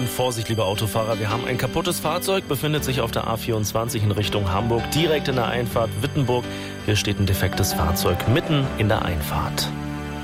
Vorsicht, liebe Autofahrer, wir haben ein kaputtes Fahrzeug, befindet sich auf der A24 in Richtung Hamburg, direkt in der Einfahrt Wittenburg. Hier steht ein defektes Fahrzeug mitten in der Einfahrt.